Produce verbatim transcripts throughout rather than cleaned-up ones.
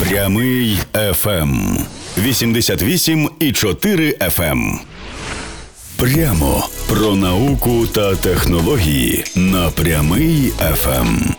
Прямий еф ем. вісімдесят вісім і чотири еф ем. Прямо про науку та технології на Прямий еф ем.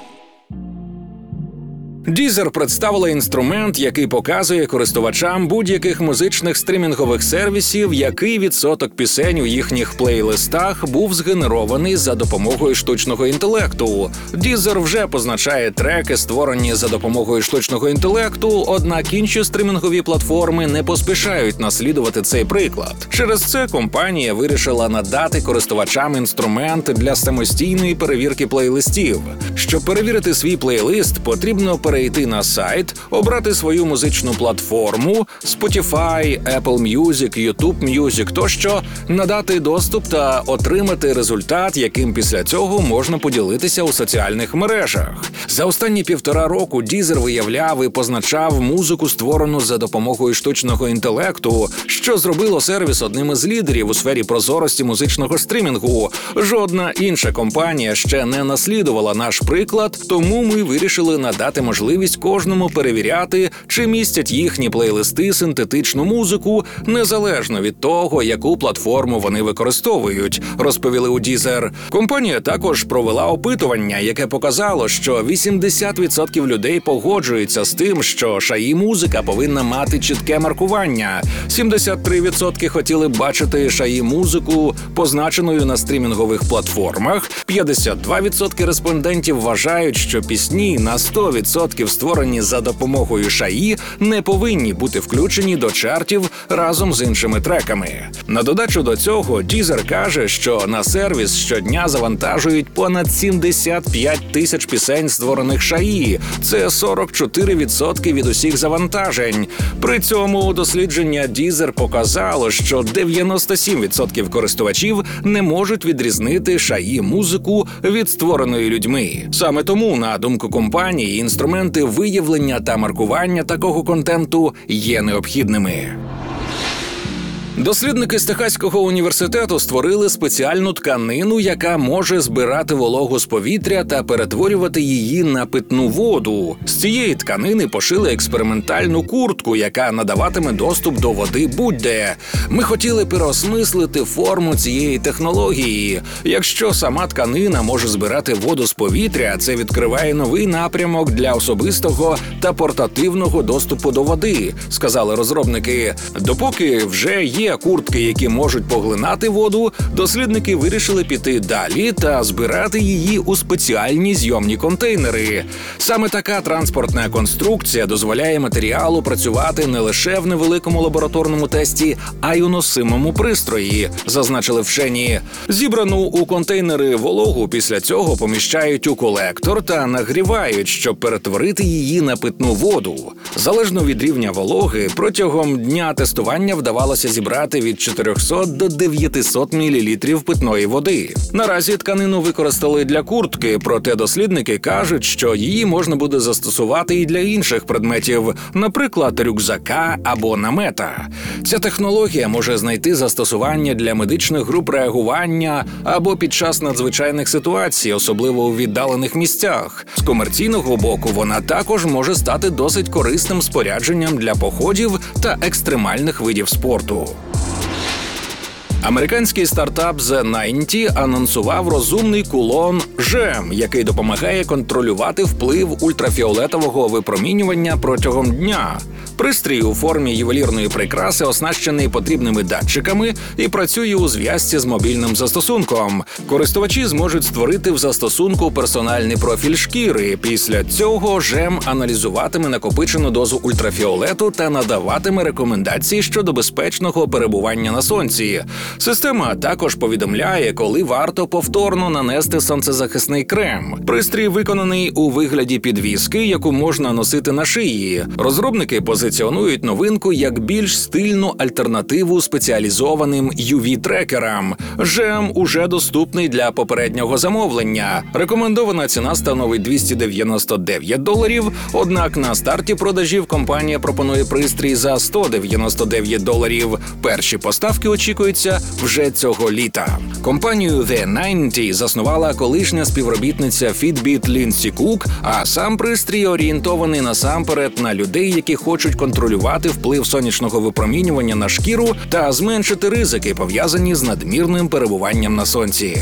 Deezer представила інструмент, який показує користувачам будь-яких музичних стрімінгових сервісів, який відсоток пісень у їхніх плейлистах був згенерований за допомогою штучного інтелекту. Deezer вже позначає треки, створені за допомогою штучного інтелекту, однак інші стрімінгові платформи не поспішають наслідувати цей приклад. Через це компанія вирішила надати користувачам інструмент для самостійної перевірки плейлистів. Щоб перевірити свій плейлист, потрібно перейти на сайт, обрати свою музичну платформу – Spotify, Apple Music, YouTube Music тощо, надати доступ та отримати результат, яким після цього можна поділитися у соціальних мережах. За останні півтора року Deezer виявляв і позначав музику, створену за допомогою штучного інтелекту, що зробило сервіс одним із лідерів у сфері прозорості музичного стрімінгу. Жодна інша компанія ще не наслідувала наш приклад, тому ми вирішили надати можливість можливість кожному перевіряти, чи містять їхні плейлисти синтетичну музику, незалежно від того, яку платформу вони використовують, розповіли у Deezer. Компанія також провела опитування, яке показало, що вісімдесят відсотків людей погоджуються з тим, що шаї-музика повинна мати чітке маркування. сімдесят три відсотки хотіли б бачити шаї-музику, позначеною на стрімінгових платформах. п'ятдесят два відсотки респондентів вважають, що пісні на сто відсотків створені за допомогою шаї, не повинні бути включені до чартів разом з іншими треками. На додачу до цього, Deezer каже, що на сервіс щодня завантажують понад сімдесят п'ять тисяч пісень, створених шаї. Це сорок чотири відсотки від усіх завантажень. При цьому дослідження Deezer показало, що дев'яносто сім відсотків користувачів не можуть відрізнити шаї-музику від створеної людьми. Саме тому, на думку компанії, інструменти виявлення та маркування такого контенту є необхідними. Дослідники з Техаського університету створили спеціальну тканину, яка може збирати вологу з повітря та перетворювати її на питну воду. З цієї тканини пошили експериментальну куртку, яка надаватиме доступ до води будь-де. Ми хотіли переосмислити форму цієї технології. Якщо сама тканина може збирати воду з повітря, це відкриває новий напрямок для особистого та портативного доступу до води, сказали розробники. Допоки вже є Є куртки, які можуть поглинати воду, дослідники вирішили піти далі та збирати її у спеціальні зйомні контейнери. Саме така транспортна конструкція дозволяє матеріалу працювати не лише в невеликому лабораторному тесті, а й у носимому пристрої, зазначили вчені. Зібрану у контейнери вологу після цього поміщають у колектор та нагрівають, щоб перетворити її на питну воду. Залежно від рівня вологи, протягом дня тестування вдавалося зібрати від чотирьохсот до дев'ятисот мілілітрів питної води. Наразі тканину використали для куртки, проте дослідники кажуть, що її можна буде застосувати і для інших предметів, наприклад, рюкзака або намета. Ця технологія може знайти застосування для медичних груп реагування або під час надзвичайних ситуацій, особливо у віддалених місцях. З комерційного боку вона також може стати досить корисним спорядженням для походів та екстремальних видів спорту. Американський стартап зет дев'яносто анонсував розумний кулон жем, який допомагає контролювати вплив ультрафіолетового випромінювання протягом дня. Пристрій у формі ювелірної прикраси оснащений потрібними датчиками і працює у зв'язці з мобільним застосунком. Користувачі зможуть створити в застосунку персональний профіль шкіри. Після цього жем аналізуватиме накопичену дозу ультрафіолету та надаватиме рекомендації щодо безпечного перебування на сонці. Система також повідомляє, коли варто повторно нанести сонцезахисний крем. Пристрій виконаний у вигляді підвіски, яку можна носити на шиї. Розробники позиціонують новинку як більш стильну альтернативу спеціалізованим ю ві-трекерам. Жем уже доступний для попереднього замовлення. Рекомендована ціна становить двісті дев'яносто дев'ять доларів, однак на старті продажів компанія пропонує пристрій за сто дев'яносто дев'ять доларів. Перші поставки очікуються вже цього літа. Компанію The дев'яносто заснувала колишня співробітниця Fitbit Лінсі Кук, а сам пристрій орієнтований насамперед на людей, які хочуть контролювати вплив сонячного випромінювання на шкіру та зменшити ризики, пов'язані з надмірним перебуванням на сонці.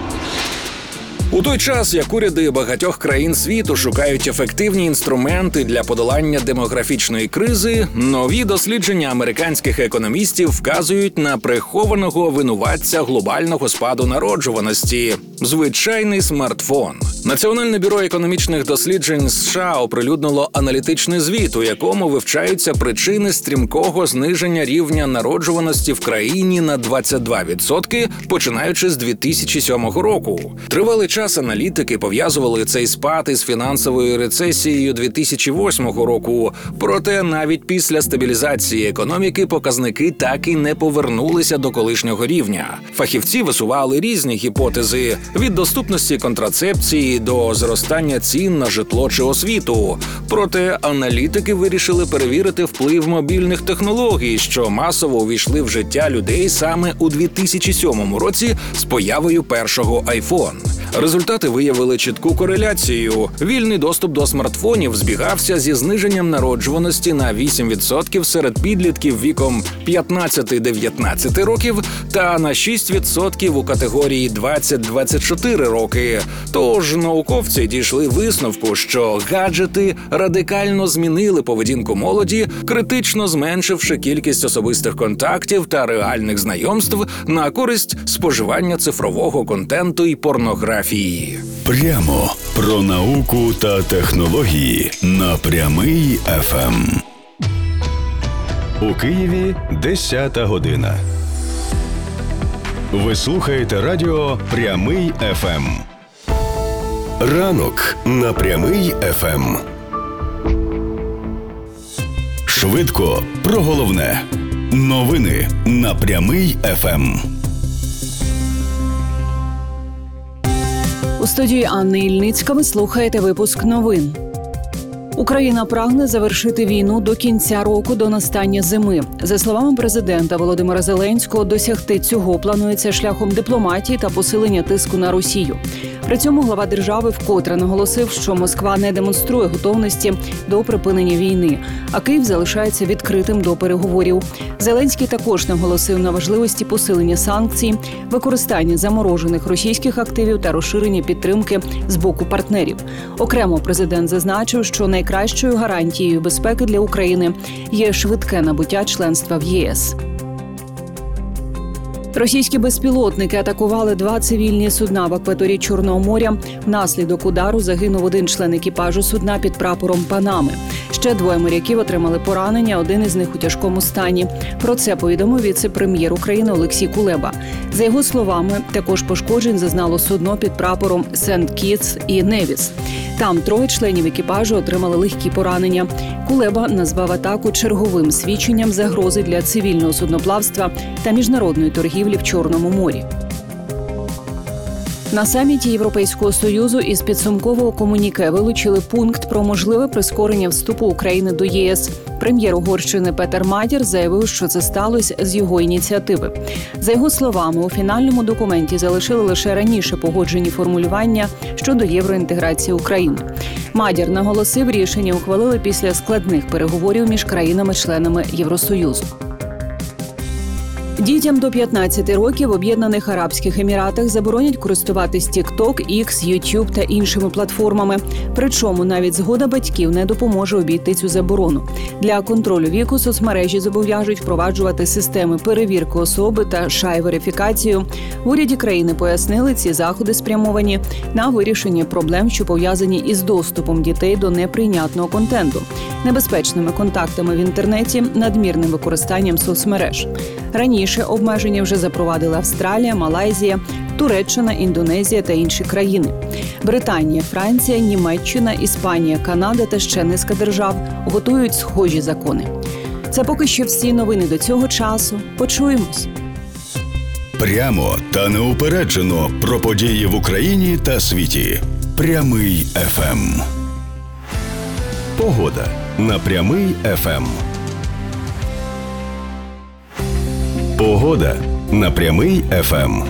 У той час, як уряди багатьох країн світу шукають ефективні інструменти для подолання демографічної кризи, нові дослідження американських економістів вказують на прихованого винуватця глобального спаду народжуваності – звичайний смартфон. Національне бюро економічних досліджень США оприлюднило аналітичний звіт, у якому вивчаються причини стрімкого зниження рівня народжуваності в країні на двадцять два відсотки, починаючи з дві тисячі сьомого року. Тривалий час аналітики пов'язували цей спад із фінансовою рецесією дві тисячі восьмого року, проте навіть після стабілізації економіки показники так і не повернулися до колишнього рівня. Фахівці висували різні гіпотези – від доступності контрацепції до зростання цін на житло чи освіту. Проте аналітики вирішили перевірити вплив мобільних технологій, що масово увійшли в життя людей саме у дві тисячі сьомому році з появою першого айфон. Результати виявили чітку кореляцію. Вільний доступ до смартфонів збігався зі зниженням народжуваності на вісім відсотків серед підлітків віком п'ятнадцять-дев'ятнадцять років та на шість відсотків у категорії двадцять-двадцять чотири роки. Тож науковці дійшли висновку, що гаджети радикально змінили поведінку молоді, критично зменшивши кількість особистих контактів та реальних знайомств на користь споживання цифрового контенту і порнографії. Прямо про науку та технології на Прямий еф ем. У Києві десята година. Ви слухаєте радіо Прямий еф ем. Ранок на Прямий еф ем. Швидко про головне. Новини на Прямий еф ем. У студії Анни Ільницька ви слухаєте випуск новин. Україна прагне завершити війну до кінця року, до настання зими. За словами президента Володимира Зеленського, досягти цього планується шляхом дипломатії та посилення тиску на Росію. При цьому глава держави вкотре наголосив, що Москва не демонструє готовності до припинення війни, а Київ залишається відкритим до переговорів. Зеленський також наголосив на важливості посилення санкцій, використання заморожених російських активів та розширення підтримки з боку партнерів. Окремо президент зазначив, що найкращою гарантією безпеки для України є швидке набуття членства в ЄС. Російські безпілотники атакували два цивільні судна в акваторії Чорного моря. Внаслідок удару загинув один член екіпажу судна під прапором Панами. Ще двоє моряків отримали поранення, один із них у тяжкому стані. Про це повідомив віце-прем'єр України Олексій Кулеба. За його словами, також пошкоджень зазнало судно під прапором Сент-Кітс і Невіс. Там троє членів екіпажу отримали легкі поранення. Кулеба назвав атаку черговим свідченням загрози для цивільного судноплавства та міжнародної торгівлі в Чорному морі. На саміті Європейського Союзу із підсумкового комюніке вилучили пункт про можливе прискорення вступу України до ЄС. Прем'єр Угорщини Петер Мадір заявив, що це сталося з його ініціативи. За його словами, у фінальному документі залишили лише раніше погоджені формулювання щодо євроінтеграції України. Мадір наголосив, рішення ухвалили після складних переговорів між країнами-членами Євросоюзу. Дітям до п'ятнадцяти років в Об'єднаних Арабських Еміратах заборонять користуватись TikTok, X, YouTube та іншими платформами. Причому навіть згода батьків не допоможе обійти цю заборону. Для контролю віку соцмережі зобов'яжуть впроваджувати системи перевірки особи та шай-верифікацію. В уряді країни пояснили, ці заходи спрямовані на вирішення проблем, що пов'язані із доступом дітей до неприйнятного контенту, небезпечними контактами в інтернеті, надмірним використанням соцмереж. Раніше обмеження вже запровадила Австралія, Малайзія, Туреччина, Індонезія та інші країни. Британія, Франція, Німеччина, Іспанія, Канада та ще низка держав готують схожі закони. Це поки що всі новини до цього часу. Почуємось. Прямо та неупереджено про події в Україні та світі. Прямий еф ем. Погода на Прямий еф ем. Погода. на Прямий еф ем.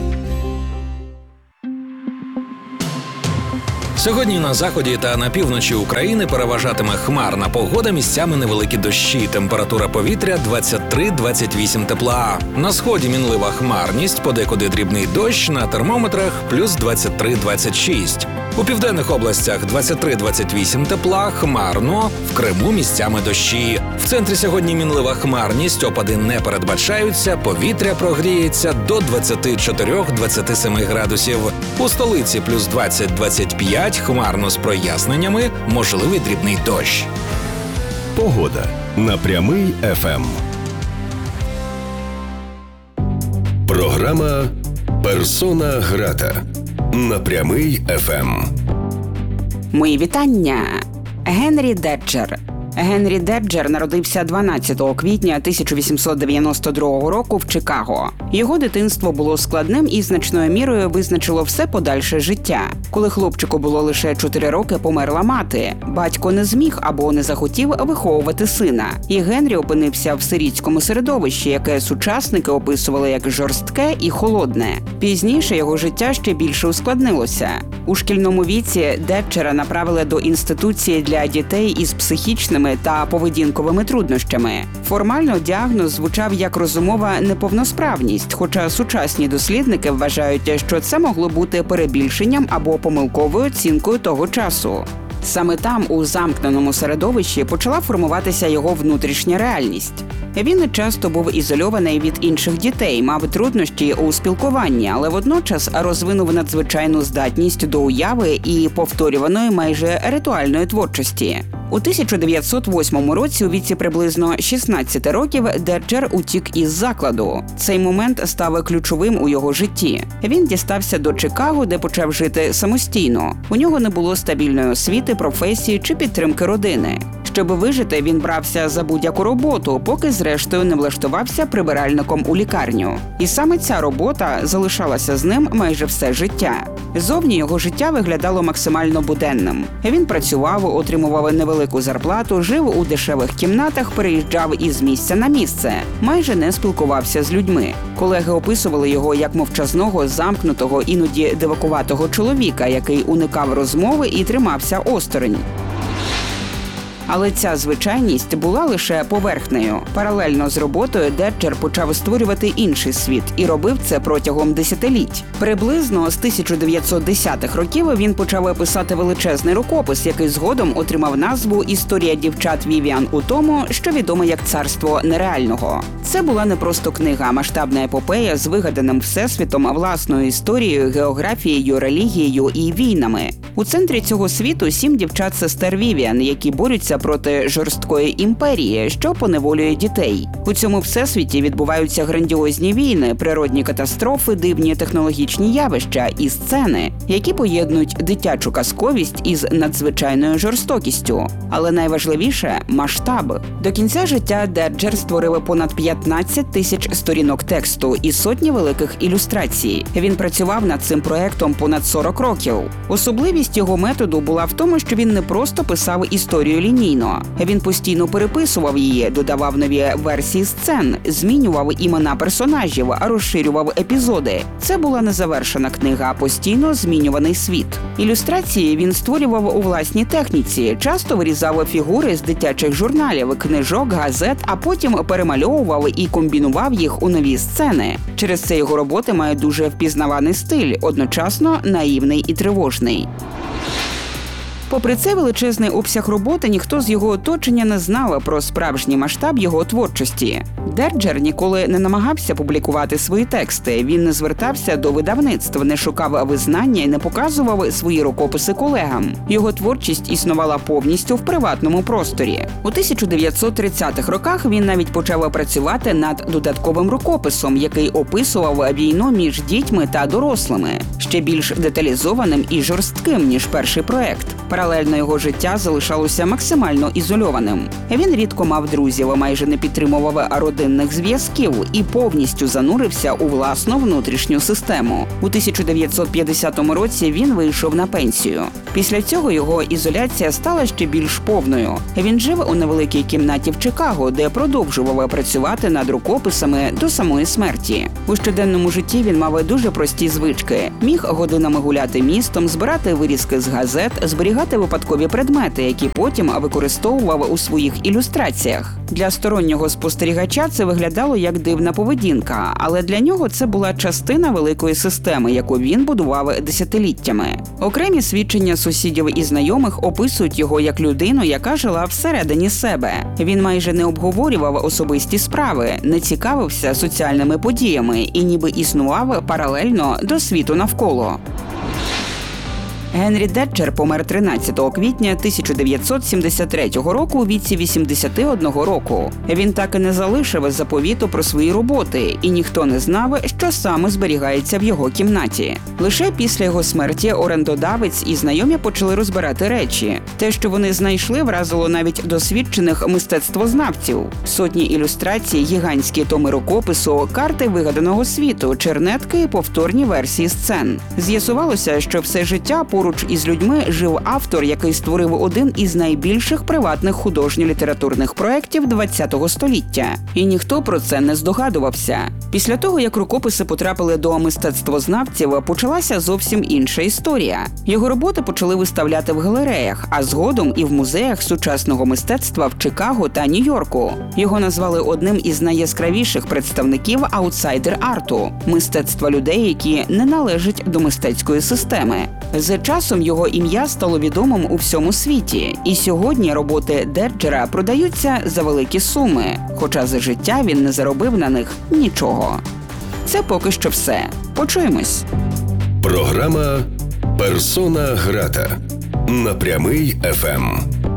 Сьогодні на заході та на півночі України переважатиме хмарна погода, місцями невеликі дощі. Температура повітря двадцять три - двадцять вісім тепла. На сході мінлива хмарність, подекуди дрібний дощ, на термометрах плюс двадцять три - двадцять шість. У південних областях двадцять три - двадцять вісім тепла, хмарно, в Криму місцями дощі. В центрі сьогодні мінлива хмарність, опади не передбачаються, повітря прогріється до двадцять чотири - двадцять сім градусів. У столиці плюс двадцять - двадцять п'ять, хмарно з проясненнями, можливий дрібний дощ. Погода на Прямий еф ем. Програма «Персона грата» на Прямий еф ем. Мої вітання! Генрі Деджер. Генрі Деджер народився дванадцятого квітня тисяча вісімсот дев'яносто другого року в Чикаго. Його дитинство було складним і значною мірою визначило все подальше життя. Коли хлопчику було лише чотири роки, померла мати. Батько не зміг або не захотів виховувати сина. І Генрі опинився в сирітському середовищі, яке сучасники описували як жорстке і холодне. Пізніше його життя ще більше ускладнилося. У шкільному віці Деджера направили до інституції для дітей із психічними та поведінковими труднощами. Формально діагноз звучав як розумова неповносправність, хоча сучасні дослідники вважають, що це могло бути перебільшенням або помилковою оцінкою того часу. Саме там, у замкненому середовищі, почала формуватися його внутрішня реальність. Він часто був ізольований від інших дітей, мав труднощі у спілкуванні, але водночас розвинув надзвичайну здатність до уяви і повторюваної майже ритуальної творчості. У тисяча дев'ятсот восьмому році, у віці приблизно шістнадцяти років, Деджер утік із закладу. Цей момент став ключовим у його житті. Він дістався до Чикаго, де почав жити самостійно. У нього не було стабільної освіти, професії чи підтримки родини. Щоб вижити, він брався за будь-яку роботу, поки зрештою не влаштувався прибиральником у лікарню. І саме ця робота залишалася з ним майже все життя. Зовні його життя виглядало максимально буденним. Він працював, отримував невелику зарплату, жив у дешевих кімнатах, переїжджав із місця на місце, майже не спілкувався з людьми. Колеги описували його як мовчазного, замкнутого, іноді дивакуватого чоловіка, який уникав розмови і тримався осторонь. Але ця звичайність була лише поверхнею. Паралельно з роботою Деджер почав створювати інший світ і робив це протягом десятиліть. Приблизно з тисяча дев'ятсот десятих років він почав писати величезний рукопис, який згодом отримав назву «Історія дівчат Вівіан у тому, що відоме як царство нереального». Це була не просто книга, а масштабна епопея з вигаданим всесвітом, власною історією, географією, релігією і війнами. У центрі цього світу сім дівчат-сестер Вівіан, які борються проти жорсткої імперії, що поневолює дітей. У цьому всесвіті відбуваються грандіозні війни, природні катастрофи, дивні технологічні явища і сцени, які поєднують дитячу казковість із надзвичайною жорстокістю. Але найважливіше – масштаб. До кінця життя Деджер створив понад п'ятнадцять тисяч сторінок тексту і сотні великих ілюстрацій. Він працював над цим проектом понад сорок років. Особливість його методу була в тому, що він не просто писав історію лінійно. Він постійно переписував її, додавав нові версії сцен, змінював імена персонажів, розширював епізоди. Це була незавершена книга, а постійно змінюваний світ. Ілюстрації він створював у власній техніці, часто вирізав фігури з дитячих журналів, книжок, газет, а потім перемальовував і комбінував їх у нові сцени. Через це його роботи мають дуже впізнаваний стиль, одночасно наївний і тривожний. Попри це величезний обсяг роботи, ніхто з його оточення не знав про справжній масштаб його творчості. Деджер ніколи не намагався публікувати свої тексти, він не звертався до видавництв, не шукав визнання і не показував свої рукописи колегам. Його творчість існувала повністю в приватному просторі. У тисяча дев'ятсот тридцятих роках він навіть почав працювати над додатковим рукописом, який описував війну між дітьми та дорослими, ще більш деталізованим і жорстким, ніж перший проект. Паралельно його життя залишалося максимально ізольованим. Він рідко мав друзів, майже не підтримував родинних зв'язків і повністю занурився у власну внутрішню систему. У тисяча дев'ятсот п'ятдесятому році він вийшов на пенсію. Після цього його ізоляція стала ще більш повною. Він жив у невеликій кімнаті в Чикаго, де продовжував працювати над рукописами до самої смерті. У щоденному житті він мав дуже прості звички. Міг годинами гуляти містом, збирати вирізки з газет, зберігати випадкові предмети, які потім використовував у своїх ілюстраціях. Для стороннього спостерігача це виглядало як дивна поведінка, але для нього це була частина великої системи, яку він будував десятиліттями. Окремі свідчення сусідів і знайомих описують його як людину, яка жила всередині себе. Він майже не обговорював особисті справи, не цікавився соціальними подіями і ніби існував паралельно до світу навколо. Генрі Деджер помер тринадцятого квітня тисяча дев'ятсот сімдесят третього року у віці вісімдесяти одного року. Він так і не залишив заповіту про свої роботи, і ніхто не знав, що саме зберігається в його кімнаті. Лише після його смерті орендодавець і знайомі почали розбирати речі. Те, що вони знайшли, вразило навіть досвідчених мистецтвознавців. Сотні ілюстрацій, гігантські томи рукопису, карти вигаданого світу, чернетки і повторні версії сцен. З'ясувалося, що все життя поруч із людьми жив автор, який створив один із найбільших приватних художньо-літературних проєктів ХХ століття. І ніхто про це не здогадувався. Після того, як рукописи потрапили до мистецтвознавців, почалася зовсім інша історія. Його роботи почали виставляти в галереях, а згодом і в музеях сучасного мистецтва в Чикаго та Нью-Йорку. Його назвали одним із найяскравіших представників аутсайдер-арту – мистецтва людей, які не належать до мистецької системи. З часом його ім'я стало відомим у всьому світі, і сьогодні роботи Деджера продаються за великі суми, хоча за життя він не заробив на них нічого. Це поки що все. Почуємось. Програма «Персона грата» на Прямий еф ем.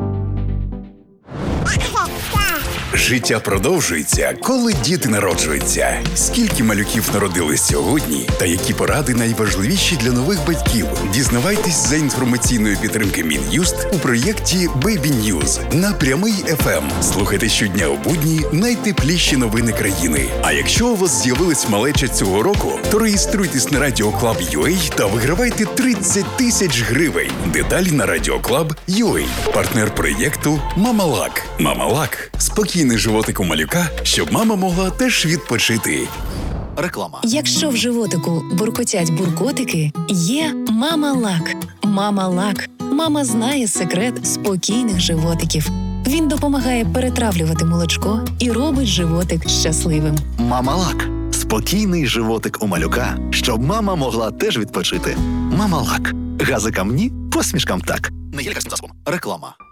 Життя продовжується, коли діти народжуються. Скільки малюків народились сьогодні та які поради найважливіші для нових батьків? Дізнавайтесь за інформаційної підтримки Мін'юст у проєкті Baby News на Прямий еф ем. Слухайте щодня у будні найтепліші новини країни. А якщо у вас з'явилась малеча цього року, то реєструйтесь на радіоклаб крапка ю а та вигравайте тридцять тисяч гривень. Деталі на радіоклаб крапка ю а. Партнер проєкту «Мамалак». «Мамалак» – спокійний животик у малюка, щоб мама могла теж відпочити. Реклама. Якщо в животику буркотять буркотики, є «Мамалак». «Мамалак». Мама знає секрет спокійних животиків. Він допомагає перетравлювати молочко і робить животик щасливим. «Мамалак» – спокійний животик у малюка, щоб мама могла теж відпочити. «Мамалак». Газикам ні, посмішкам так. Не є лікарським засобом. Реклама.